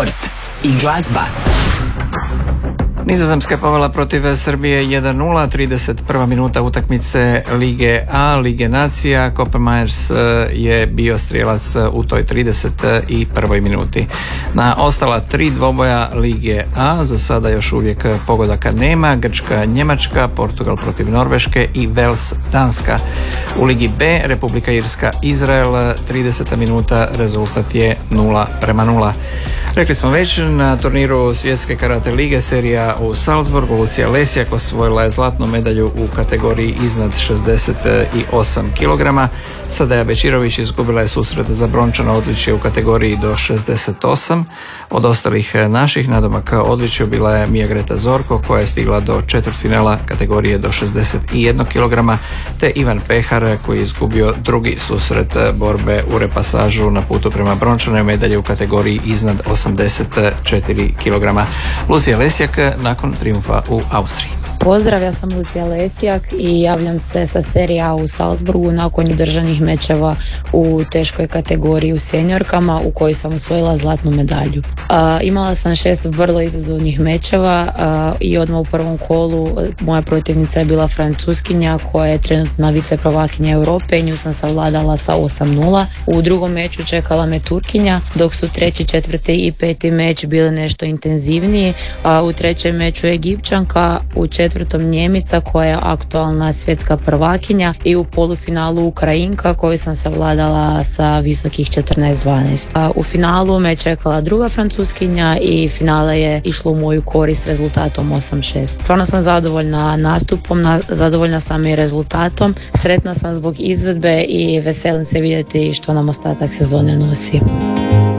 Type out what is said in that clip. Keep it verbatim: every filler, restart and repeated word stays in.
sport i glazba. Nizozemska je povela protiv Srbije jedan nula, trideset prva minuta utakmice Lige A, Lige nacija. Kopenmajers je bio strijelac u toj trideset prvoj minuti. Na ostala tri dvoboja Lige A za sada još uvijek pogodaka nema. Grčka, Njemačka, Portugal protiv Norveške i Vels, Danska. U Ligi B Republika Irska, Izrael, trideseta minuta, rezultat je nula prema nula. Rekli smo već, na turniru Svjetske karate lige serija u Salzburgu Lucija Lesjak osvojila je zlatnu medalju u kategoriji iznad šezdeset osam kilograma. Sadeja Bečirović izgubila je susret za brončano odličje u kategoriji do šezdeset osam. Od ostalih naših nadomak odličju bila je Mija Greta Zorko koja je stigla do četvrtfinala kategorije do šezdeset jedan kilograma, te Ivan Pehar koji je izgubio drugi susret borbe u repasažu na putu prema brončanoj medalji u kategoriji iznad osamdeset četiri kilograma. Lucija Lesjak nakon trijumfa u Austriji. Pozdrav, ja sam Lucija Lesjak i javljam se sa serije A u Salzburgu nakon držanih mečeva u teškoj kategoriji u seniorkama u kojoj sam osvojila zlatnu medalju. Uh, imala sam šest vrlo izazovnih mečeva uh, i odmah u prvom kolu moja protivnica je bila Francuskinja koja je trenutna viceprvakinja Europe i nju sam savladala sa osam nula. U drugom meču čekala me Turkinja, dok su treći, četvrti i peti meč bili nešto intenzivniji. Uh, u trećem meču Egipćanka, u četvrtom Njemica koja je aktualna svjetska prvakinja i u polufinalu Ukrajinka koju sam savladala sa visokih četrnaest dvanaest. U finalu me čekala druga Francuskinja i finale je išlo u moju korist rezultatom osam šest. Stvarno sam zadovoljna nastupom, na, zadovoljna sam i rezultatom, sretna sam zbog izvedbe i veselim se vidjeti što nam ostatak sezone nosi.